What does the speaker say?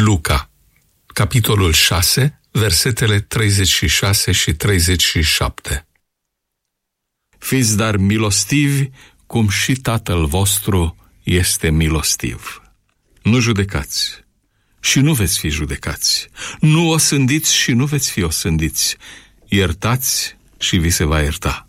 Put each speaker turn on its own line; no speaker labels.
Luca, capitolul 6, versetele 36 și 37. Fiți dar milostivi, cum și Tatăl vostru este milostiv. Nu judecați și nu veți fi judecați. Nu osândiți și nu veți fi osândiți. Iertați și vi se va ierta.